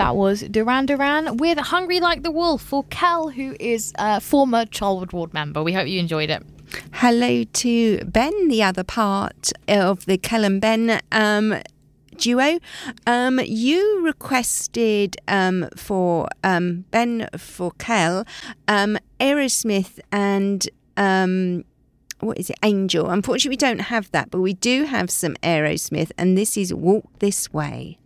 That was Duran Duran with Hungry Like the Wolf for Kel, who is a former Charlwood Ward member. We hope you enjoyed it. Hello to Ben, the other part of the Kel and Ben duo. You requested for Ben for Kel, Aerosmith and what is it, Angel. Unfortunately, we don't have that, but we do have some Aerosmith, and this is Walk This Way.